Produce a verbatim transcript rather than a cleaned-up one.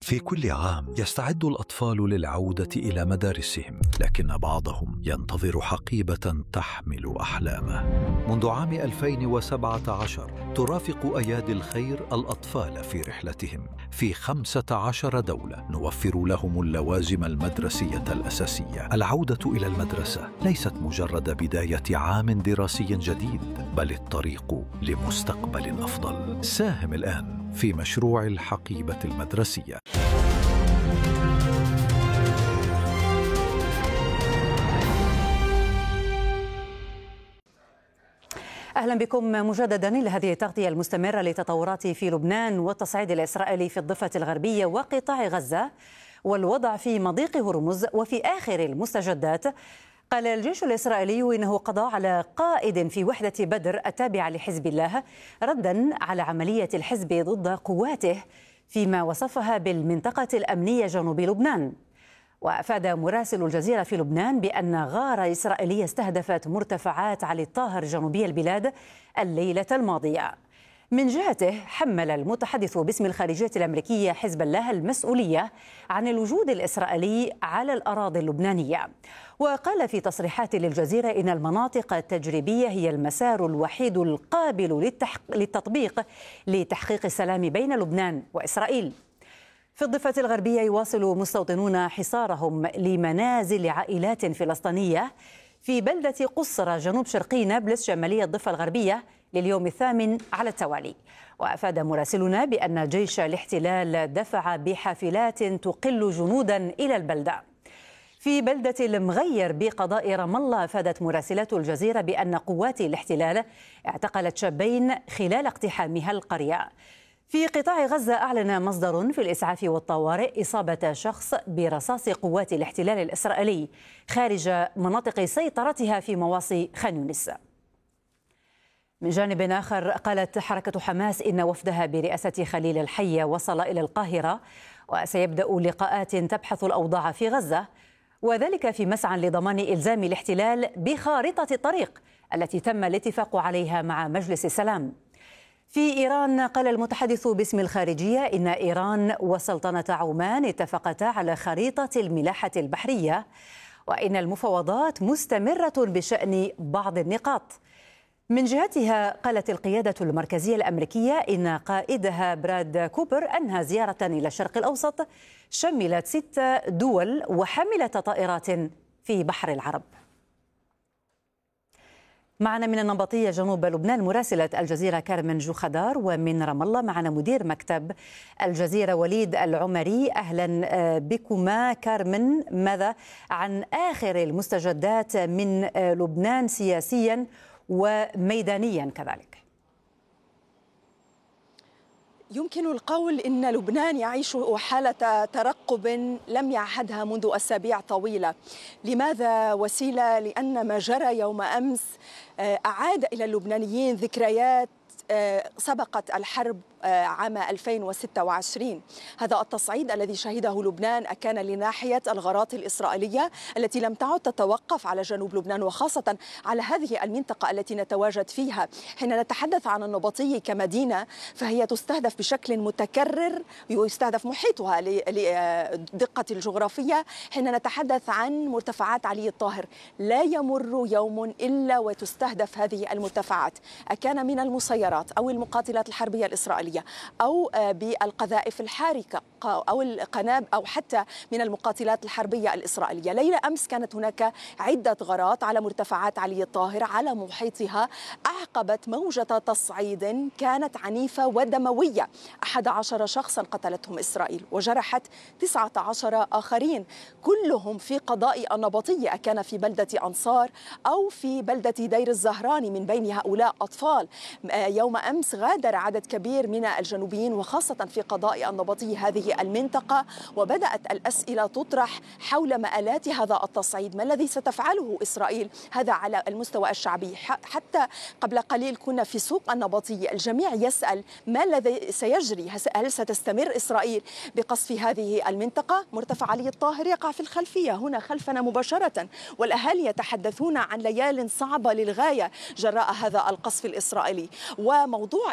في كل عام يستعد الأطفال للعودة إلى مدارسهم، لكن بعضهم ينتظر حقيبة تحمل أحلامه. منذ عام ألفين وسبعة عشر ترافق أيادي الخير الأطفال في رحلتهم في خمسة عشر دولة، نوفر لهم اللوازم المدرسية الأساسية. العودة إلى المدرسة ليست مجرد بداية عام دراسي جديد، بل الطريق لمستقبل أفضل. ساهم الآن في مشروع الحقيبة المدرسية. أهلا بكم مجددا لهذه التغطية المستمرة للتطورات في لبنان والتصعيد الإسرائيلي في الضفة الغربية وقطاع غزة والوضع في مضيق هرمز. وفي آخر المستجدات قال الجيش الإسرائيلي إنه قضى على قائد في وحدة بدر التابعة لحزب الله ردا على عملية الحزب ضد قواته فيما وصفها بالمنطقة الأمنية جنوب لبنان. وأفاد مراسل الجزيرة في لبنان بأن غارة إسرائيلية استهدفت مرتفعات علي الطاهر جنوبي البلاد الليلة الماضية. من جهته حمل المتحدث باسم الخارجية الأمريكية حزب الله المسؤولية عن الوجود الإسرائيلي على الأراضي اللبنانية، وقال في تصريحات للجزيرة إن المناطق التجريبية هي المسار الوحيد القابل للتطبيق لتحقيق السلام بين لبنان وإسرائيل. في الضفة الغربية يواصل مستوطنون حصارهم لمنازل عائلات فلسطينية في بلدة قصرى جنوب شرقي نابلس شمالية الضفة الغربية لليوم الثامن على التوالي. وأفاد مراسلنا بأن جيش الاحتلال دفع بحافلات تقل جنودا إلى البلدة. في بلدة المغير بقضاء رام الله أفادت مراسلة الجزيرة بأن قوات الاحتلال اعتقلت شابين خلال اقتحامها القرية. في قطاع غزة أعلن مصدر في الإسعاف والطوارئ إصابة شخص برصاص قوات الاحتلال الإسرائيلي خارج مناطق سيطرتها في مواصي خان يونس. من جانب آخر قالت حركة حماس إن وفدها برئاسة خليل الحية وصل إلى القاهرة وسيبدأ لقاءات تبحث الأوضاع في غزة، وذلك في مسعى لضمان إلزام الاحتلال بخارطة الطريق التي تم الاتفاق عليها مع مجلس السلام. في إيران قال المتحدث باسم الخارجية إن إيران وسلطنة عمان اتفقتا على خريطة الملاحة البحرية، وإن المفاوضات مستمرة بشأن بعض النقاط. من جهتها قالت القيادة المركزية الأمريكية إن قائدها براد كوبر أنهى زيارة إلى الشرق الأوسط شملت ست دول وحاملة طائرات في بحر العرب. معنا من النبطية جنوب لبنان مراسلة الجزيرة كارمن جوخدار، ومن رام الله معنا مدير مكتب الجزيرة وليد العمري. أهلا بكما كارمن، ماذا عن آخر المستجدات من لبنان سياسيا وميدانيا كذلك؟ يمكن القول إن لبنان يعيش حالة ترقب لم يعهدها منذ أسابيع طويلة. لماذا وسيلة؟ لأن ما جرى يوم أمس أعاد إلى اللبنانيين ذكريات سبقت الحرب عام ألفين وستة وعشرين. هذا التصعيد الذي شهده لبنان كان لناحية الغارات الإسرائيلية التي لم تعد تتوقف على جنوب لبنان وخاصة على هذه المنطقة التي نتواجد فيها. حين نتحدث عن النبطية كمدينة فهي تستهدف بشكل متكرر، يستهدف محيطها لدقة الجغرافية. حين نتحدث عن مرتفعات علي الطاهر لا يمر يوم إلا وتستهدف هذه المرتفعات، أكان من المسيرات أو المقاتلات الحربية الإسرائيلية أو بالقذائف الحارقة أو القنابل أو حتى من المقاتلات الحربية الإسرائيلية. ليلة أمس كانت هناك عدة غارات على مرتفعات علي الطاهر على محيطها أعقبت موجة تصعيد كانت عنيفة ودموية. أحد عشر شخصا قتلتهم إسرائيل وجرحت تسعة عشر آخرين، كلهم في قضاء النبطية، كان في بلدة أنصار أو في بلدة دير الزهراني، من بين هؤلاء أطفال. يوم أمس غادر عدد كبير من الجنوبيين وخاصة في قضاء النبطية هذه المنطقة، وبدأت الأسئلة تطرح حول مآلات هذا التصعيد. ما الذي ستفعله إسرائيل؟ هذا على المستوى الشعبي. حتى قبل قليل كنا في سوق النبطية الجميع يسأل ما الذي سيجري؟ هل ستستمر إسرائيل بقصف هذه المنطقة؟ مرتفع علي الطاهر يقع في الخلفية هنا خلفنا مباشرة، والأهالي يتحدثون عن ليال صعبة للغاية جراء هذا القصف الإسرائيلي. وموضوع